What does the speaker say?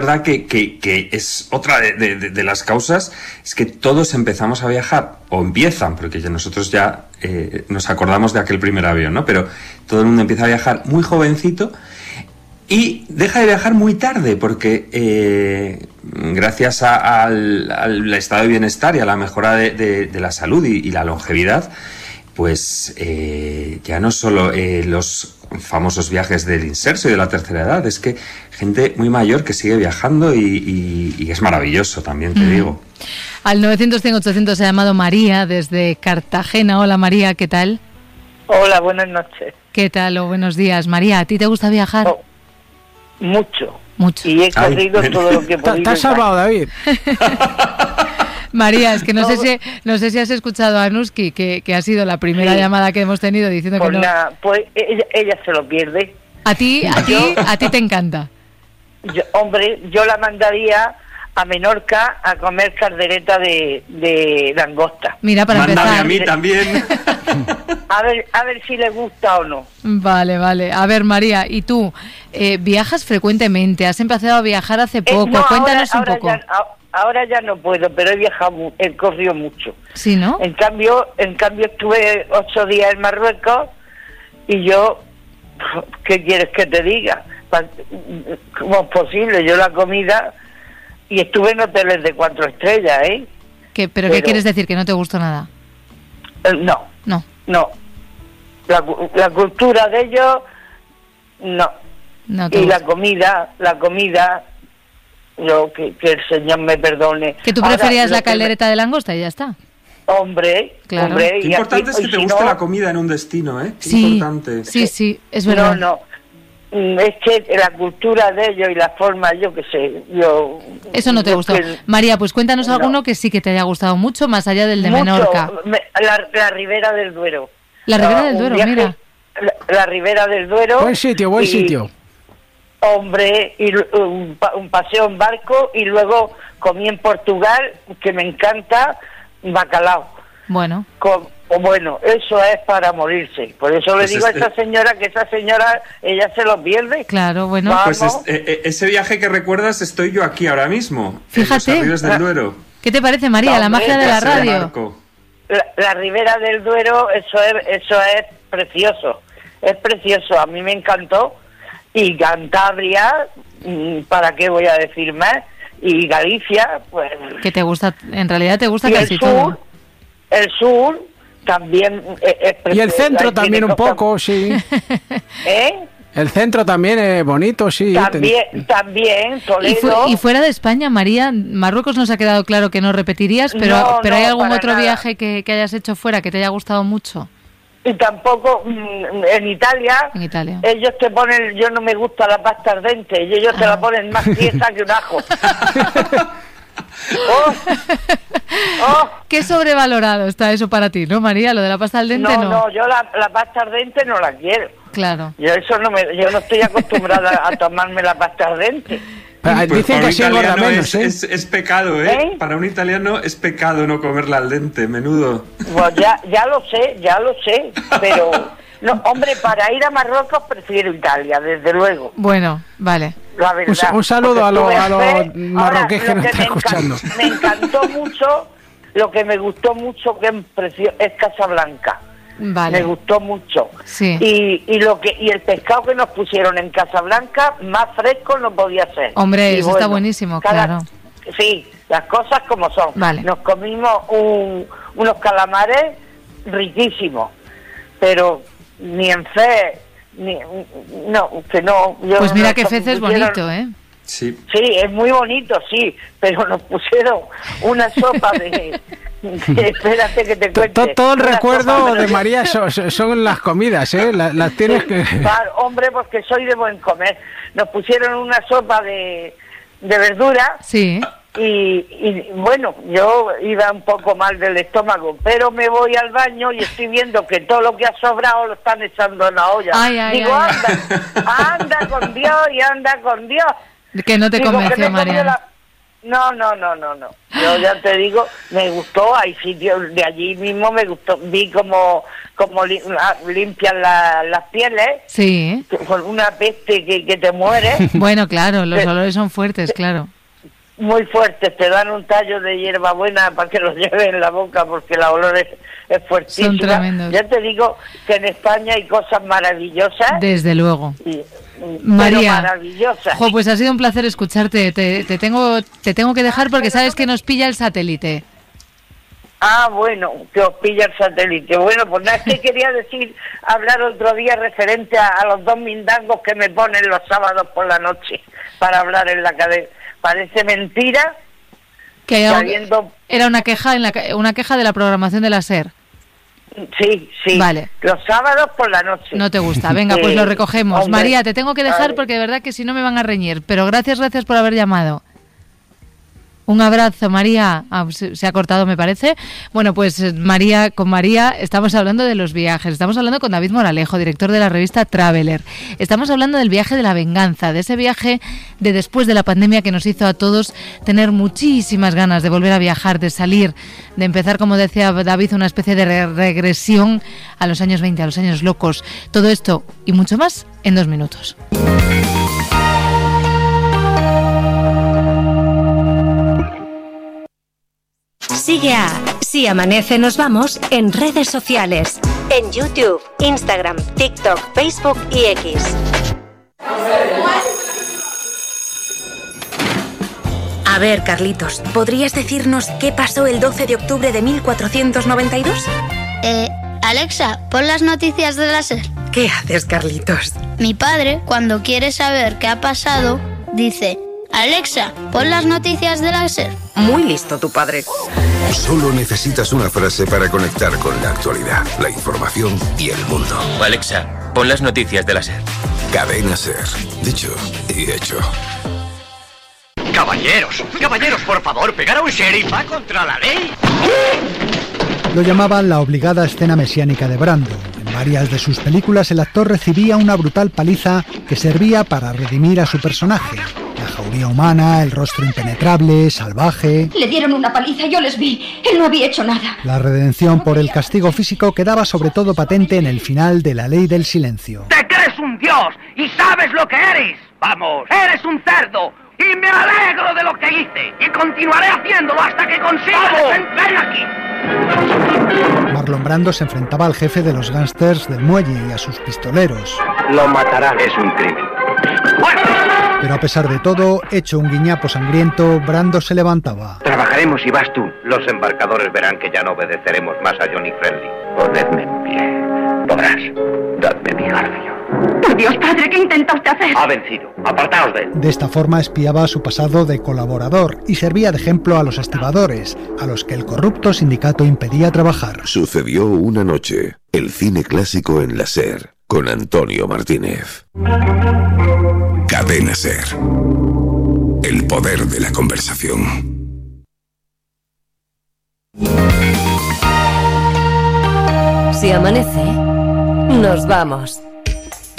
verdad que es otra de las causas, es que todos empezamos a viajar, o empiezan, porque nosotros ya nos acordamos de aquel primer avión, ¿no? Pero todo el mundo empieza a viajar muy jovencito y deja de viajar muy tarde, porque gracias al estado de bienestar y a la mejora de la salud y la longevidad, pues ya no solo los famosos viajes del inserso y de la tercera edad, es que gente muy mayor que sigue viajando y es maravilloso también, te digo. Al 900-100-800 se ha llamado María desde Cartagena. Hola María, ¿qué tal? Hola, buenas noches. ¿Qué tal o buenos días? María, ¿a ti te gusta viajar? Oh, mucho. Mucho. Y he corrido todo lo que he podido. ¿Te has salvado, David? María, es que no sé si has escuchado a Anuski, que ha sido la primera llamada que hemos tenido diciendo pues que no. Pues ella se lo pierde. A ti te encanta. Yo la mandaría a Menorca a comer caldereta de langosta. Mira, para Mándame empezar. a mí también. A ver si le gusta o no. Vale. A ver, María, ¿y tú viajas frecuentemente? ¿Has empezado a viajar hace poco? No, Cuéntanos un poco. Ahora ya no puedo, pero he viajado, he corrido mucho. Sí, ¿no? En cambio estuve 8 días en Marruecos y yo, ¿qué quieres que te diga? ¿Cómo es posible? Yo la comida, y estuve en hoteles de 4 estrellas, ¿eh? ¿Pero qué quieres decir? ¿Que no te gustó nada? No. La cultura de ellos, no. Y la comida, yo que el Señor me perdone. Que tú preferías la caldereta de langosta y ya está. Hombre, claro. Hombre. Qué importante es que te guste la comida en un destino, ¿eh? Qué sí, importante. Sí, es verdad. No. Es que la cultura de ellos y la forma, yo qué sé, Eso no te gustó. María, pues cuéntanos alguno que sí que te haya gustado mucho, más allá del de Menorca. La Ribera del Duero. La Ribera del Duero, mira. La Ribera del Duero. Buen sitio. Hombre, y un paseo en barco, y luego comí en Portugal, que me encanta, bacalao. Bueno. Bueno, eso es para morirse. Por eso le digo a esa señora que ella se lo pierde. Claro, bueno. Vamos. Pues ese viaje que recuerdas, estoy yo aquí ahora mismo. Fíjate. En los Arribes del Duero. ¿Qué te parece, María? La magia de la radio. La Ribera del Duero, eso es precioso. Es precioso, a mí me encantó. Y Cantabria, ¿para qué voy a decir más? Y Galicia, pues... Que te gusta, en realidad te gusta y casi todo. El sur también es precioso. Y el centro también un poco, sí. ¿Eh? El centro también es bonito, sí. También, Toledo. Y fuera de España, María, Marruecos nos ha quedado claro que no repetirías, pero ¿hay algún otro viaje que hayas hecho fuera que te haya gustado mucho? Y tampoco en Italia, ellos te ponen, yo no me gusta la pasta ardente, y ellos te la ponen más tiesa que un ajo. Qué sobrevalorado está eso para ti, ¿no, María? Lo de la pasta al dente, no. No, yo la pasta al dente no la quiero. Claro. Yo no estoy acostumbrada a tomarme la pasta al dente. Pues dicen que así engorda menos, es pecado, ¿eh? Para un italiano es pecado no comerla al dente, menudo. Pues ya lo sé, pero... No, hombre, para ir a Marruecos prefiero Italia, desde luego. Bueno, vale. La verdad. Un saludo a los marroquíes que nos están escuchando. Me encantó mucho, lo que me gustó mucho es Casablanca. Vale. Me gustó mucho. Sí. Y el pescado que nos pusieron en Casablanca, más fresco no podía ser. Hombre, eso está buenísimo, claro. Sí, las cosas como son. Vale. Nos comimos unos calamares riquísimos, pero ni en fe, que no. Pues mira que Fez es bonito, ¿eh? Sí, es muy bonito, sí, pero nos pusieron una sopa de espérate que te cuente. Todo el recuerdo de María son las comidas, ¿eh? Las tienes que... Claro, hombre, porque soy de buen comer. Nos pusieron una sopa de verdura. Sí. Y bueno, yo iba un poco mal del estómago, pero me voy al baño y estoy viendo que todo lo que ha sobrado lo están echando en la olla. Digo, anda con Dios y anda con Dios. Que no te convenció, María. No. Yo ya te digo, me gustó, hay sitios de allí mismo, me gustó, vi como limpian las pieles, sí, con una peste que te muere. Bueno, claro, los olores son fuertes, claro. Muy fuertes, te dan un tallo de hierbabuena para que lo lleves en la boca porque el olor es fuertísima. Son tremendos. Ya te digo que en España hay cosas maravillosas. Desde luego. María, maravillosa. Pues ha sido un placer escucharte. Te tengo que dejar porque sabes que nos pilla el satélite. Ah, bueno, que os pilla el satélite. Bueno, pues nada, es que quería hablar otro día referente a los 2 mindangos que me ponen los sábados por la noche para hablar en la cadena. Parece mentira que era una queja de la programación de la SER. Sí. Vale. Los sábados por la noche. No te gusta. Venga, pues lo recogemos. Hombre, María, te tengo que dejar porque de verdad que si no me van a reñir. Pero gracias por haber llamado. Un abrazo, María. Se ha cortado, me parece. Bueno, pues con María estamos hablando de los viajes. Estamos hablando con David Moralejo, director de la revista Traveler. Estamos hablando del viaje de la venganza, de ese viaje de después de la pandemia que nos hizo a todos tener muchísimas ganas de volver a viajar, de salir, de empezar, como decía David, una especie de regresión a los años 20, a los años locos. Todo esto y mucho más en 2 minutos. Sigue a Si Amanece Nos Vamos en redes sociales. En YouTube, Instagram, TikTok, Facebook y X. A ver, Carlitos, ¿podrías decirnos qué pasó el 12 de octubre de 1492? Alexa, pon las noticias de la SER. ¿Qué haces, Carlitos? Mi padre, cuando quiere saber qué ha pasado, dice: Alexa, pon las noticias de la SER. Muy listo tu padre. Solo necesitas una frase para conectar con la actualidad, la información y el mundo. Alexa, pon las noticias de la SER. Cadena SER. Dicho y hecho. Caballeros, por favor, pegar a un sheriff va contra la ley. Lo llamaban la obligada escena mesiánica de Brando. En varias de sus películas el actor recibía una brutal paliza que servía para redimir a su personaje. La jauría humana, el rostro impenetrable, salvaje. Le dieron una paliza, yo les vi. Él no había hecho nada. La redención por el castigo físico quedaba sobre todo patente en el final de La Ley del Silencio. ¡Te crees un dios y sabes lo que eres! ¡Vamos! ¡Eres un cerdo! ¡Y me alegro de lo que hice! ¡Y continuaré haciéndolo hasta que consiga defenderme aquí! Marlon Brando se enfrentaba al jefe de los gángsters del muelle y a sus pistoleros. Lo matarán, es un crimen. Pero a pesar de todo, hecho un guiñapo sangriento, Brando se levantaba. Trabajaremos y vas tú. Los embarcadores verán que ya no obedeceremos más a Johnny Friendly. Ponedme en pie. Podrás. Dadme mi garfio. Por Dios, padre, ¿qué intenta usted hacer? Ha vencido. Apartaos de él. De esta forma espiaba su pasado de colaborador y servía de ejemplo a los estibadores, a los que el corrupto sindicato impedía trabajar. Sucedió una noche. El cine clásico en la SER, con Antonio Martínez. Cadena SER. El poder de la conversación. Si amanece, nos vamos.